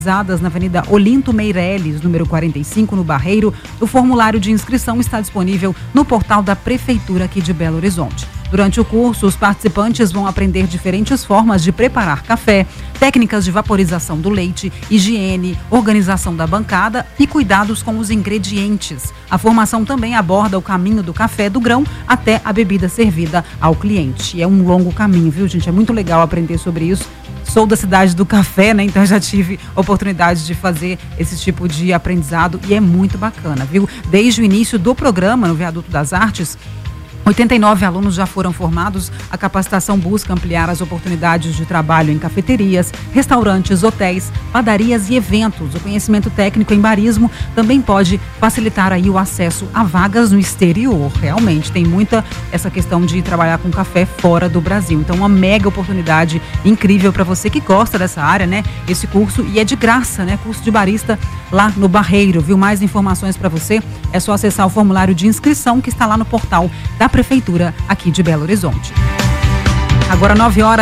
Na Avenida Olinto Meireles, número 45, no Barreiro. O formulário de inscrição está disponível no portal da Prefeitura aqui de Belo Horizonte. Durante o curso, os participantes vão aprender diferentes formas de preparar café, técnicas de vaporização do leite, higiene, organização da bancada e cuidados com os ingredientes. A formação também aborda o caminho do café do grão até a bebida servida ao cliente. É um longo caminho, viu, gente? É muito legal aprender sobre isso. Sou da cidade do café, né? Então já tive oportunidade de fazer esse tipo de aprendizado e é muito bacana, viu? Desde o início do programa no Viaduto das Artes, 89 alunos já foram formados. A capacitação busca ampliar as oportunidades de trabalho em cafeterias, restaurantes, hotéis, padarias e eventos. O conhecimento técnico em barismo também pode facilitar aí o acesso a vagas no exterior. Realmente tem muita essa questão de trabalhar com café fora do Brasil. Então uma mega oportunidade incrível para você que gosta dessa área, né? Esse curso, e é de graça, né? Curso de barista lá no Barreiro, viu? Mais informações para você é só acessar o formulário de inscrição que está lá no portal da Prefeitura aqui de Belo Horizonte. Agora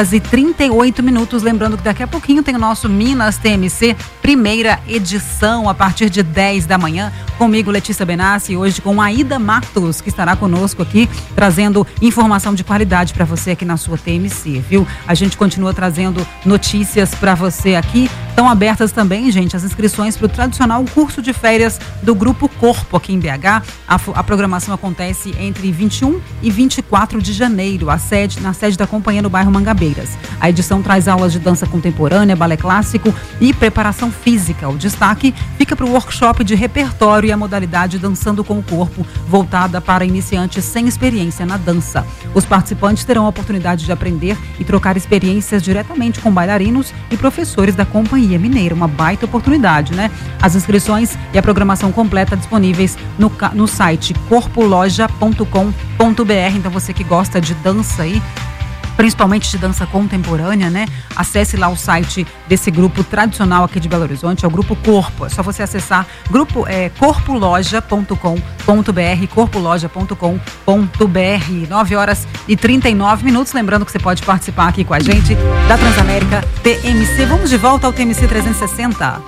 9h38, lembrando que daqui a pouquinho tem o nosso Minas TMC, primeira edição, a partir de 10 da manhã, comigo Letícia Benassi, hoje com Aida Matos, que estará conosco aqui, trazendo informação de qualidade para você aqui na sua TMC, viu? A gente continua trazendo notícias para você aqui. Estão abertas também, gente, as inscrições para o tradicional curso de férias do Grupo Corpo aqui em BH. A programação acontece entre 21 e 24 de janeiro, na sede da companhia no bairro Mangabeiras. A edição traz aulas de dança contemporânea, balé clássico e preparação física. O destaque fica para o workshop de repertório e a modalidade Dançando com o Corpo, voltada para iniciantes sem experiência na dança. Os participantes terão a oportunidade de aprender e trocar experiências diretamente com bailarinos e professores da Companhia Mineira. Uma baita oportunidade, né? As inscrições e a programação completa disponíveis no site corpoloja.com.br. Então você que gosta de dança aí, principalmente de dança contemporânea, né? Acesse lá o site desse grupo tradicional aqui de Belo Horizonte, é o Grupo Corpo. É só você acessar corpoloja.com.br, corpoloja.com.br. 9h39. Lembrando que você pode participar aqui com a gente da Transamérica TMC. Vamos de volta ao TMC 360.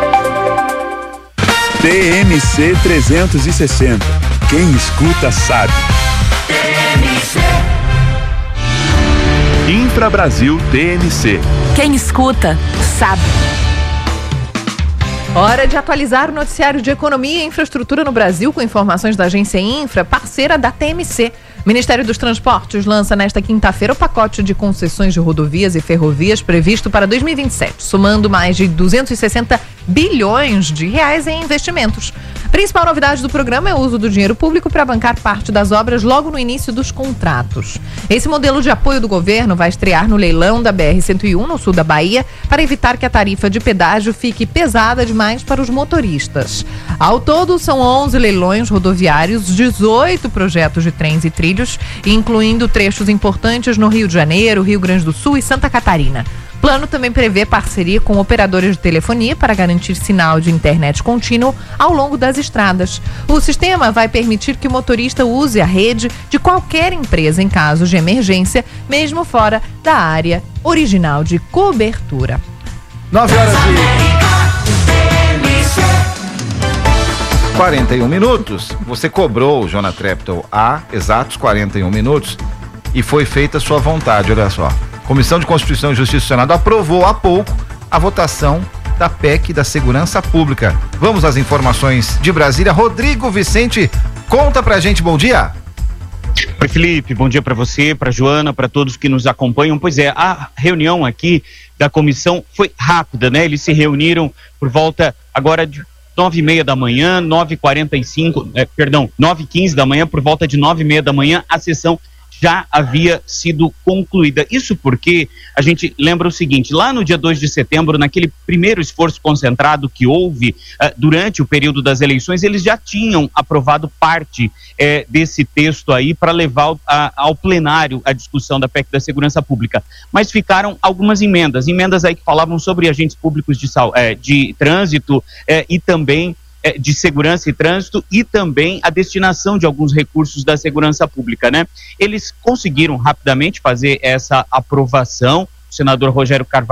TMC 360. Quem escuta sabe. TMC. Infrabrasil TMC. Quem escuta, sabe. Hora de atualizar o noticiário de economia e infraestrutura no Brasil com informações da agência Infra, parceira da TMC. Ministério dos Transportes lança nesta quinta-feira o pacote de concessões de rodovias e ferrovias previsto para 2027, somando mais de 260 bilhões de reais em investimentos. A principal novidade do programa é o uso do dinheiro público para bancar parte das obras logo no início dos contratos. Esse modelo de apoio do governo vai estrear no leilão da BR-101, no sul da Bahia, para evitar que a tarifa de pedágio fique pesada demais para os motoristas. Ao todo, são 11 leilões rodoviários, 18 projetos de trens e trilhos, incluindo trechos importantes no Rio de Janeiro, Rio Grande do Sul e Santa Catarina. O plano também prevê parceria com operadores de telefonia para garantir sinal de internet contínuo ao longo das estradas. O sistema vai permitir que o motorista use a rede de qualquer empresa em caso de emergência, mesmo fora da área original de cobertura. 9h41. Você cobrou o Jonah Treptow há exatos 41 minutos e foi feita a sua vontade, olha só. Comissão de Constituição e Justiça do Senado aprovou há pouco a votação da PEC da Segurança Pública. Vamos às informações de Brasília. Rodrigo Vicente, conta pra gente, bom dia. Oi, Felipe, bom dia para você, para Joana, para todos que nos acompanham. Pois é, a reunião aqui da comissão foi rápida, né? Eles se reuniram por volta agora de 9h30 da manhã, 9h15 da manhã, por volta de 9h30 da manhã, a sessão já havia sido concluída. Isso porque a gente lembra o seguinte, lá no dia 2 de setembro, naquele primeiro esforço concentrado que houve durante o período das eleições, eles já tinham aprovado parte desse texto aí para levar ao plenário a discussão da PEC da Segurança Pública. Mas ficaram algumas emendas aí que falavam sobre agentes públicos de trânsito e também de segurança e trânsito e também a destinação de alguns recursos da segurança pública, né? Eles conseguiram rapidamente fazer essa aprovação. O senador Rogério Carvalho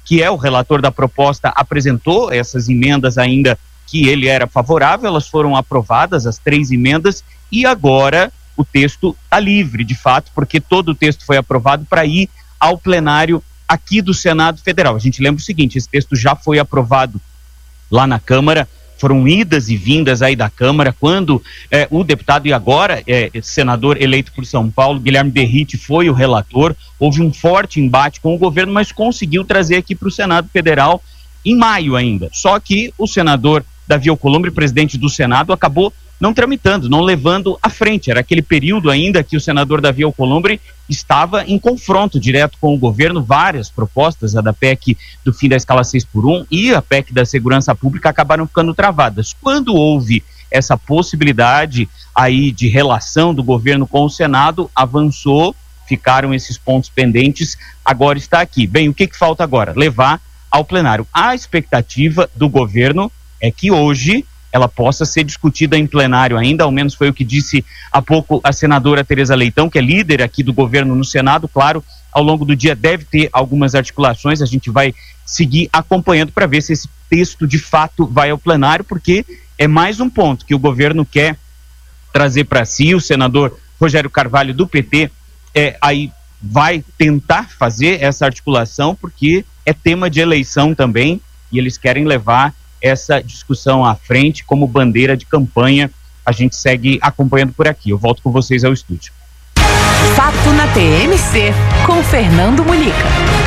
que é o relator da proposta, apresentou essas emendas ainda que ele era favorável, elas foram aprovadas, as 3 emendas, e agora o texto está livre, de fato, porque todo o texto foi aprovado para ir ao plenário aqui do Senado Federal. A gente lembra o seguinte, esse texto já foi aprovado lá na Câmara, foram idas e vindas aí da Câmara, quando o deputado e agora senador eleito por São Paulo, Guilherme Derrite, foi o relator, houve um forte embate com o governo, mas conseguiu trazer aqui para o Senado Federal em maio ainda. Só que o senador Davi Alcolumbre, presidente do Senado, acabou não tramitando, não levando à frente. Era aquele período ainda que o senador Davi Alcolumbre estava em confronto direto com o governo. Várias propostas, a da PEC do fim da escala 6x1 e a PEC da segurança pública, acabaram ficando travadas. Quando houve essa possibilidade aí de relação do governo com o Senado, avançou, ficaram esses pontos pendentes, agora está aqui. Bem, o que falta agora? Levar ao plenário. A expectativa do governo é que hoje ela possa ser discutida em plenário ainda, ao menos foi o que disse há pouco a senadora Tereza Leitão, que é líder aqui do governo no Senado. Claro, ao longo do dia deve ter algumas articulações, a gente vai seguir acompanhando para ver se esse texto de fato vai ao plenário, porque é mais um ponto que o governo quer trazer para si. O senador Rogério Carvalho do PT aí vai tentar fazer essa articulação, porque é tema de eleição também, e eles querem levar essa discussão à frente como bandeira de campanha. A gente segue acompanhando por aqui. Eu volto com vocês ao estúdio. Fato na TMC, com Fernando Mulica.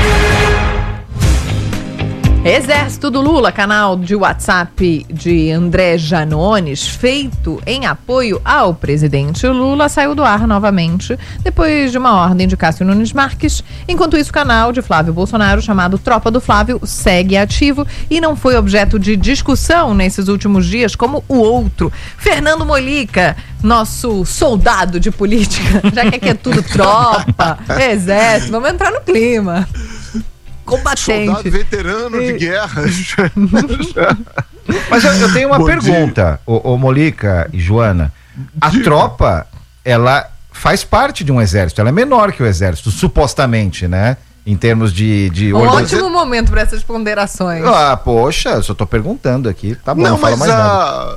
Exército do Lula, canal de WhatsApp de André Janones, feito em apoio ao presidente Lula, saiu do ar novamente, depois de uma ordem de Cássio Nunes Marques. Enquanto isso, o canal de Flávio Bolsonaro, chamado Tropa do Flávio, segue ativo e não foi objeto de discussão nesses últimos dias, como o outro. Fernando Mulica, nosso soldado de política, já que aqui é tudo tropa, exército, vamos entrar no clima. Combatente. Soldado veterano de guerras. Mas eu tenho uma pergunta, ô Mulica e Joana. A tropa, ela faz parte de um exército, ela é menor que o exército, supostamente, né? Em termos de ótimo momento para essas ponderações. Poxa, eu só tô perguntando aqui. Tá bom, não fala mais nada.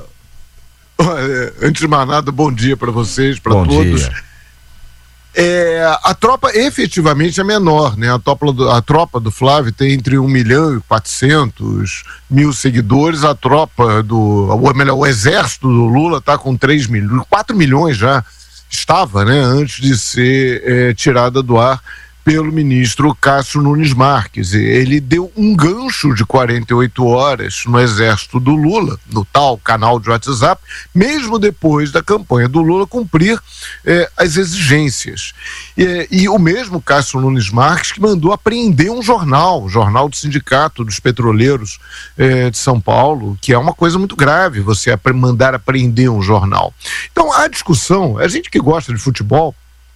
Antes de mais nada, bom dia para vocês, para todos. Dia. A tropa efetivamente é menor, né? A tropa do Flávio tem entre 1.400.000 seguidores. A tropa o exército do Lula está com 4 milhões já, estava, né? Antes de ser tirada do ar pelo ministro Cássio Nunes Marques. Ele deu um gancho de 48 horas no exército do Lula, no tal canal de WhatsApp, mesmo depois da campanha do Lula cumprir as exigências. E o mesmo Cássio Nunes Marques que mandou apreender um jornal do Sindicato dos Petroleiros de São Paulo, que é uma coisa muito grave, você mandar apreender um jornal. Então, a discussão, a gente que gosta de futebol,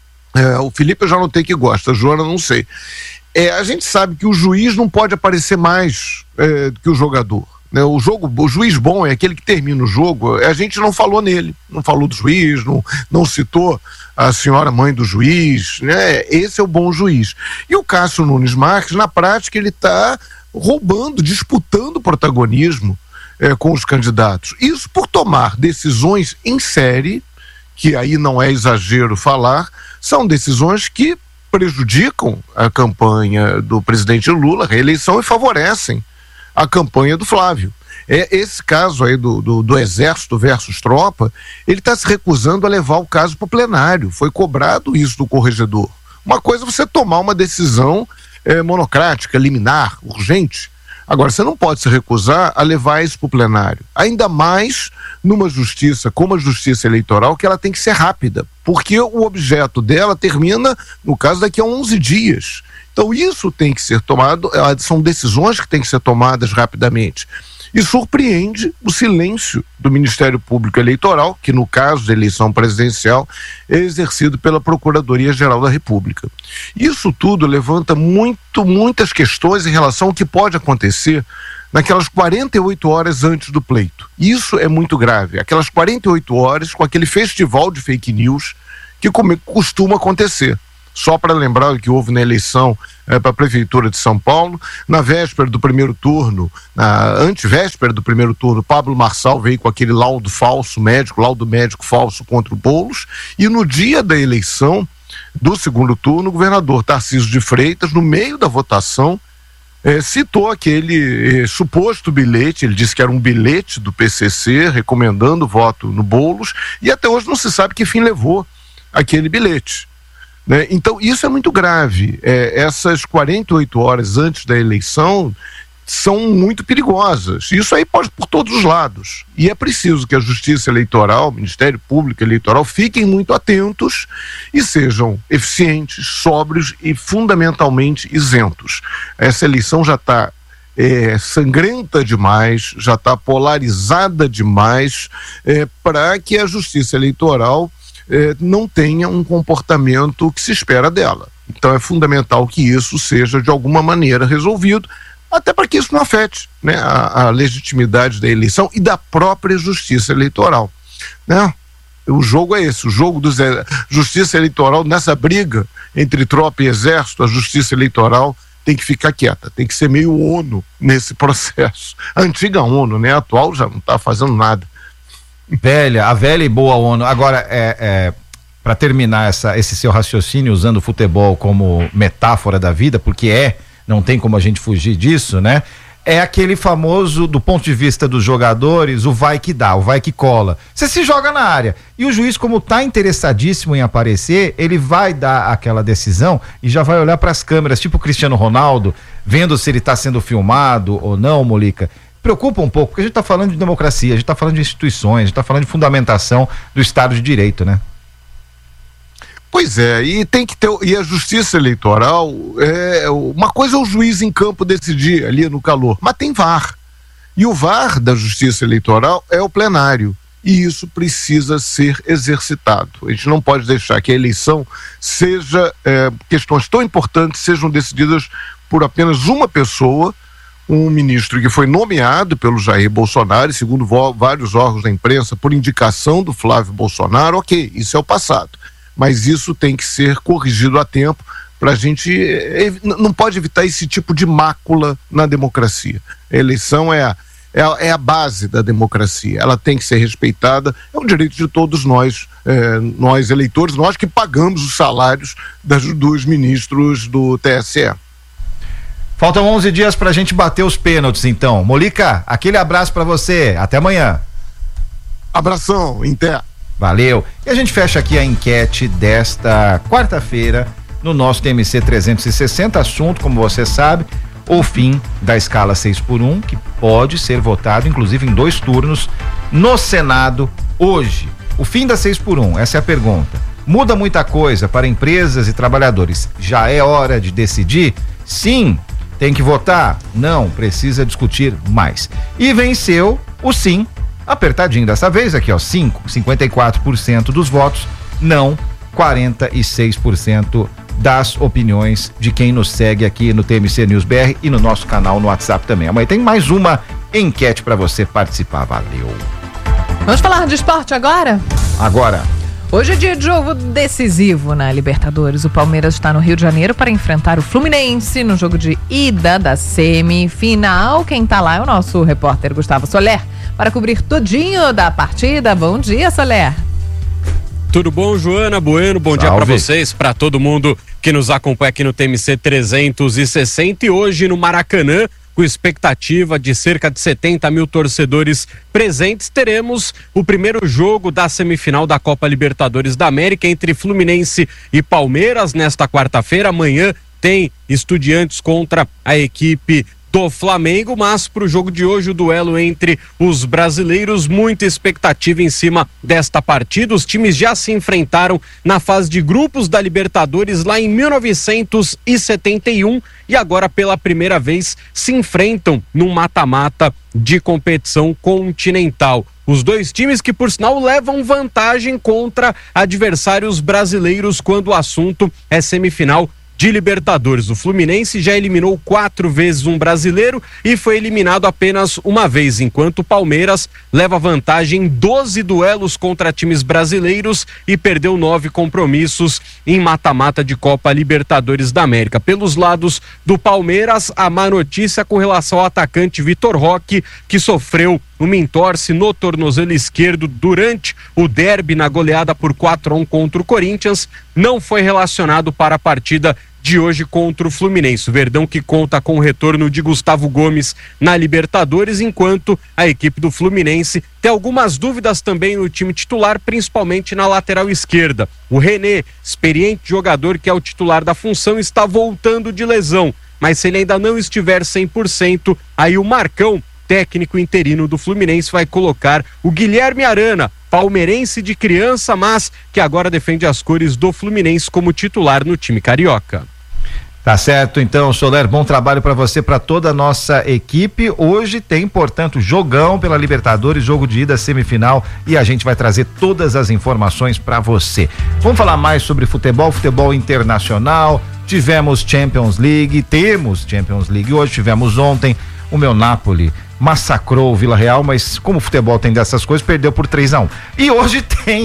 o Felipe eu já notei que gosta, a Joana não sei. A gente sabe que o juiz não pode aparecer mais do que o jogador, né? O juiz bom é aquele que termina o jogo. A gente não falou nele, não falou do juiz, não citou a senhora mãe do juiz, né? Esse é o bom juiz. E o Cássio Nunes Marques, na prática, ele está roubando, disputando protagonismo com os candidatos. Isso por tomar decisões em série, que aí não é exagero falar, são decisões que prejudicam a campanha do presidente Lula, a reeleição, e favorecem a campanha do Flávio. Esse caso aí do Exército versus Tropa, ele está se recusando a levar o caso para o plenário. Foi cobrado isso do corregedor. Uma coisa é você tomar uma decisão monocrática, liminar, urgente. Agora, você não pode se recusar a levar isso para o plenário. Ainda mais numa justiça como a justiça eleitoral, que ela tem que ser rápida, porque o objeto dela termina, no caso, daqui a 11 dias. Então isso tem que ser tomado, são decisões que têm que ser tomadas rapidamente. E surpreende o silêncio do Ministério Público Eleitoral, que no caso da eleição presidencial é exercido pela Procuradoria-Geral da República. Isso tudo levanta muitas questões em relação ao que pode acontecer naquelas 48 horas antes do pleito. Isso é muito grave, aquelas 48 horas com aquele festival de fake news que costuma acontecer. Só para lembrar o que houve na eleição para a Prefeitura de São Paulo. Na véspera do primeiro turno, na antevéspera do primeiro turno, Pablo Marçal veio com aquele laudo médico falso contra o Boulos, e no dia da eleição do segundo turno, o governador Tarcísio de Freitas, no meio da votação, citou aquele suposto bilhete. Ele disse que era um bilhete do PCC recomendando o voto no Boulos, e até hoje não se sabe que fim levou aquele bilhete, né? Então isso é muito grave. Essas 48 horas antes da eleição são muito perigosas. Isso aí pode por todos os lados, e é preciso que a Justiça Eleitoral, o Ministério Público Eleitoral, fiquem muito atentos e sejam eficientes, sóbrios e fundamentalmente isentos. Essa eleição já está sangrenta demais, já está polarizada demais, para que a Justiça Eleitoral não tenha um comportamento que se espera dela. Então é fundamental que isso seja de alguma maneira resolvido, até para que isso não afete, né, a legitimidade da eleição e da própria Justiça Eleitoral, né? O jogo é esse, o jogo da Justiça Eleitoral. Nessa briga entre tropa e exército, a Justiça Eleitoral tem que ficar quieta, tem que ser meio ONU nesse processo. A antiga ONU, né? A atual já não está fazendo nada. A velha e boa ONU. Agora, para terminar esse seu raciocínio, usando o futebol como metáfora da vida, porque não tem como a gente fugir disso, né? É aquele famoso, do ponto de vista dos jogadores, o vai que dá, o vai que cola. Você se joga na área, e o juiz, como tá interessadíssimo em aparecer, ele vai dar aquela decisão e já vai olhar para as câmeras, tipo o Cristiano Ronaldo, vendo se ele está sendo filmado ou não, Molica. Preocupa um pouco, porque a gente está falando de democracia, a gente está falando de instituições, a gente está falando de fundamentação do Estado de Direito, né? Pois é, e tem que ter, e a Justiça Eleitoral, uma coisa é o juiz em campo decidir ali no calor, mas tem VAR, e o VAR da Justiça Eleitoral é o plenário, e isso precisa ser exercitado. A gente não pode deixar que a eleição seja, questões tão importantes sejam decididas por apenas uma pessoa, um ministro que foi nomeado pelo Jair Bolsonaro, e segundo vários órgãos da imprensa, por indicação do Flávio Bolsonaro. Ok, isso é o passado, mas isso tem que ser corrigido a tempo, para a gente, não pode evitar esse tipo de mácula na democracia. A eleição é a base da democracia, ela tem que ser respeitada, é um direito de todos nós, nós eleitores, nós que pagamos os salários dos ministros do TSE. Faltam 11 dias pra gente bater os pênaltis, então. Molica, aquele abraço pra você, até amanhã. Abração, Inter. Valeu. E a gente fecha aqui a enquete desta quarta-feira no nosso TMC 360, assunto, como você sabe, o fim da escala 6x1, que pode ser votado, inclusive, em 2 turnos no Senado hoje. O fim da 6x1, essa é a pergunta. Muda muita coisa para empresas e trabalhadores. Já é hora de decidir? Sim. Tem que votar? Não, precisa discutir mais. E venceu o sim, apertadinho dessa vez aqui, ó, 54% dos votos, não, 46% das opiniões de quem nos segue aqui no TMC News BR e no nosso canal no WhatsApp também. Amanhã tem mais uma enquete para você participar. Valeu. Vamos falar de esporte agora? Agora. Hoje é dia de jogo decisivo na Libertadores. O Palmeiras está no Rio de Janeiro para enfrentar o Fluminense no jogo de ida da semifinal. Quem está lá é o nosso repórter Gustavo Soler para cobrir tudinho da partida. Bom dia, Soler. Tudo bom, Joana Bueno? Bom dia para vocês, para todo mundo que nos acompanha aqui no TMC 360. E hoje no Maracanã, com expectativa de cerca de 70 mil torcedores presentes, teremos o primeiro jogo da semifinal da Copa Libertadores da América entre Fluminense e Palmeiras nesta quarta-feira. Amanhã tem Estudiantes contra a equipe do Flamengo, mas para o jogo de hoje, o duelo entre os brasileiros, muita expectativa em cima desta partida. Os times já se enfrentaram na fase de grupos da Libertadores lá em 1971 e agora pela primeira vez se enfrentam num mata-mata de competição continental. Os dois times que, por sinal, levam vantagem contra adversários brasileiros quando o assunto é semifinal de Libertadores. O Fluminense já eliminou 4 vezes um brasileiro e foi eliminado apenas uma vez, enquanto o Palmeiras leva vantagem em 12 duelos contra times brasileiros e perdeu 9 compromissos em mata-mata de Copa Libertadores da América. Pelos lados do Palmeiras, a má notícia com relação ao atacante Vitor Roque, que sofreu uma entorse no tornozelo esquerdo durante o derby na goleada por 4-1 contra o Corinthians, não foi relacionado para a partida de hoje contra o Fluminense. O Verdão que conta com o retorno de Gustavo Gomes na Libertadores, enquanto a equipe do Fluminense tem algumas dúvidas também no time titular, principalmente na lateral esquerda. O René, experiente jogador que é o titular da função, está voltando de lesão, mas se ele ainda não estiver 100%, aí o Marcão, técnico interino do Fluminense, vai colocar o Guilherme Arana, palmeirense de criança, mas que agora defende as cores do Fluminense como titular no time carioca. Tá certo, então, Soler, bom trabalho para você, para toda a nossa equipe. Hoje tem, portanto, jogão pela Libertadores, jogo de ida, semifinal, e a gente vai trazer todas as informações para você. Vamos falar mais sobre futebol internacional. Tivemos Champions League, temos Champions League hoje, tivemos ontem. O meu Napoli massacrou o Vila Real, mas como o futebol tem dessas coisas, perdeu por 3-1. E hoje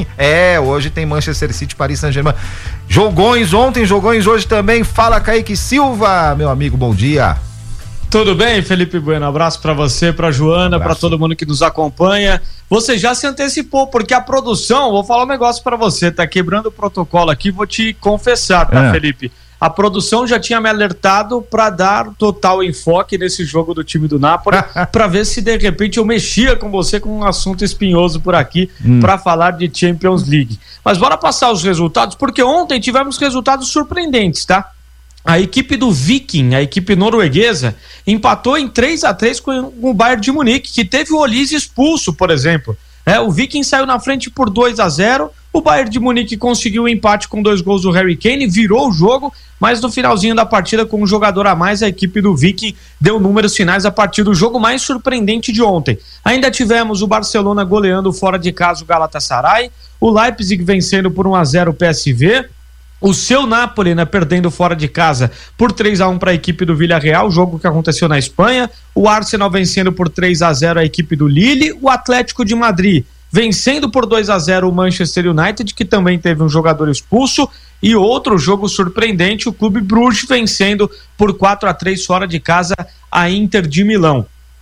tem Manchester City, Paris Saint-Germain. Jogões ontem, jogões hoje também. Fala, Kaique Silva, meu amigo, bom dia. Tudo bem, Felipe Bueno? Abraço pra você, pra Joana, pra todo mundo que nos acompanha. Você já se antecipou, porque a produção, vou falar um negócio pra você, tá quebrando o protocolo aqui, vou te confessar, tá, Felipe? A produção já tinha me alertado para dar total enfoque nesse jogo do time do Napoli, para ver se de repente eu mexia com você com um assunto espinhoso por aqui para falar de Champions League. Mas bora passar os resultados, porque ontem tivemos resultados surpreendentes, tá? A equipe do Viking, a equipe norueguesa, empatou em 3-3 com o Bayern de Munique, que teve o Olise expulso, por exemplo. O Viking saiu na frente por 2-0, o Bayern de Munique conseguiu o empate com 2 gols do Harry Kane, virou o jogo, mas no finalzinho da partida, com um jogador a mais, a equipe do Viking deu números finais a partir do jogo mais surpreendente de ontem. Ainda tivemos o Barcelona goleando fora de casa o Galatasaray, o Leipzig vencendo por 1-0 o PSV, o seu Napoli, perdendo fora de casa por 3-1 para a equipe do Villarreal, jogo que aconteceu na Espanha, o Arsenal vencendo por 3-0 a equipe do Lille, o Atlético de Madrid vencendo por 2-0 o Manchester United, que também teve um jogador expulso, e outro jogo surpreendente, o Clube Bruges vencendo por 4-3 fora de casa a Inter de Milão.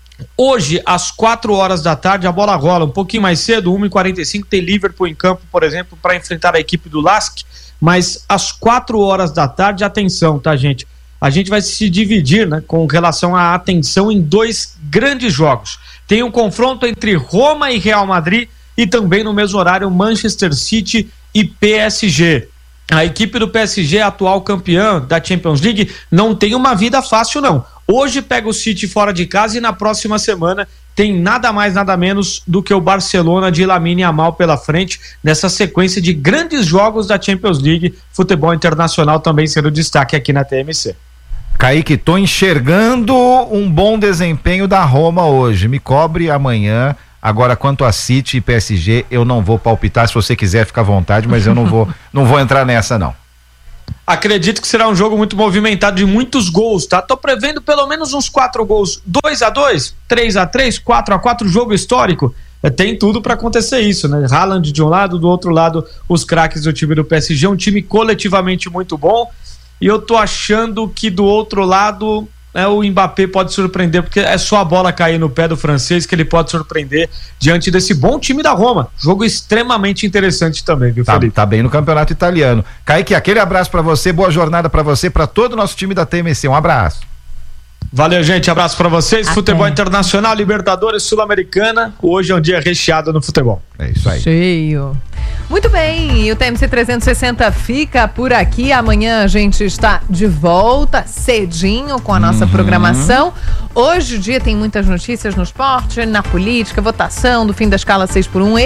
Hoje, às 4 horas da tarde, a bola rola um pouquinho mais cedo, 1h45, tem Liverpool em campo, por exemplo, para enfrentar a equipe do Lask, mas às 4 horas da tarde, atenção, tá, gente? A gente vai se dividir, com relação à atenção em 2 grandes jogos. Tem um confronto entre Roma e Real Madrid e também no mesmo horário Manchester City e PSG. A equipe do PSG, atual campeã da Champions League, não tem uma vida fácil, não. Hoje pega o City fora de casa e na próxima semana tem nada mais, nada menos do que o Barcelona de Lamine Yamal pela frente, nessa sequência de grandes jogos da Champions League, futebol internacional também sendo destaque aqui na TMC. Kaique, tô enxergando um bom desempenho da Roma hoje, me cobre amanhã. Agora, quanto a City e PSG, eu não vou palpitar, se você quiser fica à vontade, mas eu não vou entrar nessa, não. Acredito que será um jogo muito movimentado, de muitos gols, tá? Tô prevendo pelo menos uns 4 gols, 2-2, 3-3, 4-4, jogo histórico. Tem tudo para acontecer isso, Haaland de um lado, do outro lado os craques do time do PSG, um time coletivamente muito bom, e eu tô achando que do outro lado o Mbappé pode surpreender, porque é só a bola cair no pé do francês que ele pode surpreender diante desse bom time da Roma. Jogo extremamente interessante também, viu, Felipe? Tá bem no campeonato italiano. Kaique, aquele abraço pra você, boa jornada pra você, pra todo o nosso time da TMC, um abraço. Valeu, gente, abraço pra vocês. Até. Futebol internacional, Libertadores, Sul-Americana, hoje é um dia recheado no futebol. É isso aí. Cheio. Muito bem, e o TMC 360 fica por aqui. Amanhã a gente está de volta cedinho com a nossa programação. Hoje o dia tem muitas notícias no esporte, na política, votação do fim da escala 6x1,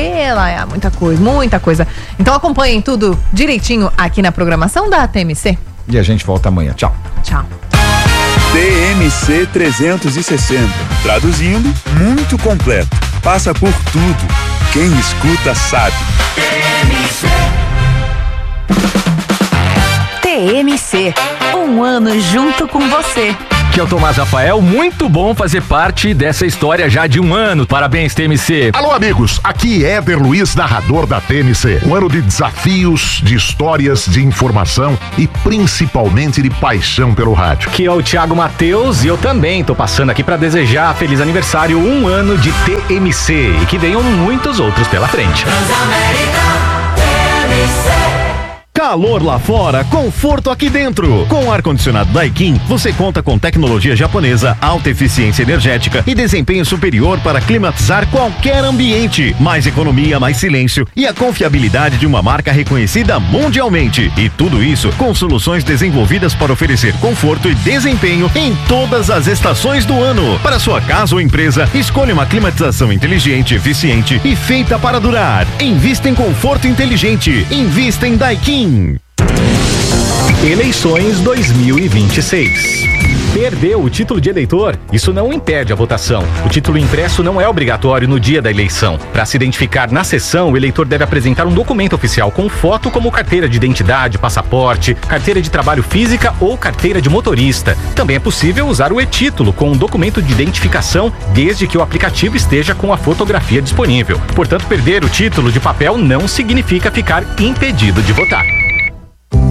muita coisa. Então acompanhem tudo direitinho aqui na programação da TMC. E a gente volta amanhã. Tchau. Tchau. TMC 360. Traduzindo, muito completo. Passa por tudo. Quem escuta sabe. TMC, um ano junto com você. Aqui é o Tomás Rafael, muito bom fazer parte dessa história já de um ano. Parabéns, TMC. Alô, amigos, aqui é Éder Luiz, narrador da TMC. Um ano de desafios, de histórias, de informação e principalmente de paixão pelo rádio. Aqui é o Thiago Matheus e eu também tô passando aqui para desejar feliz aniversário, um ano de TMC e que venham muitos outros pela frente. Calor lá fora, conforto aqui dentro. Com o ar-condicionado Daikin, você conta com tecnologia japonesa, alta eficiência energética e desempenho superior para climatizar qualquer ambiente. Mais economia, mais silêncio e a confiabilidade de uma marca reconhecida mundialmente. E tudo isso com soluções desenvolvidas para oferecer conforto e desempenho em todas as estações do ano. Para sua casa ou empresa, escolha uma climatização inteligente, eficiente e feita para durar. Invista em conforto inteligente. Invista em Daikin. Eleições 2026. Perdeu o título de eleitor? Isso não impede a votação. O título impresso não é obrigatório no dia da eleição. Para se identificar na sessão, o eleitor deve apresentar um documento oficial com foto, como carteira de identidade, passaporte, carteira de trabalho física ou carteira de motorista. Também é possível usar o e-título com um documento de identificação, desde que o aplicativo esteja com a fotografia disponível. Portanto, perder o título de papel não significa ficar impedido de votar.